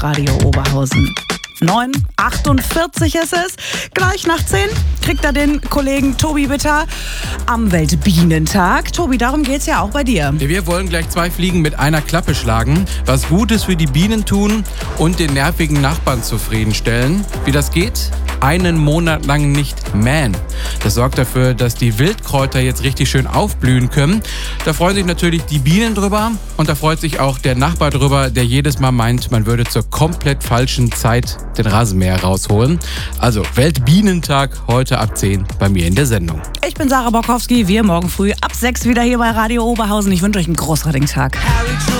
Radio Oberhausen. 9:48 ist es. Gleich nach 10 kriegt er den Kollegen Tobi Witter am Weltbienentag. Tobi, darum geht's ja auch bei dir. Wir wollen gleich 2 Fliegen mit einer Klappe schlagen, was Gutes für die Bienen tun und den nervigen Nachbarn zufriedenstellen. Wie das geht? Einen Monat lang nicht mähen. Das sorgt dafür, dass die Wildkräuter jetzt richtig schön aufblühen können. Da freuen sich natürlich die Bienen drüber und da freut sich auch der Nachbar drüber, der jedes Mal meint, man würde zur komplett falschen Zeit den Rasenmäher rausholen. Also Weltbienentag heute ab 10 bei mir in der Sendung. Ich bin Sarah Borkowski, wir morgen früh ab 6 wieder hier bei Radio Oberhausen. Ich wünsche euch einen großartigen Tag.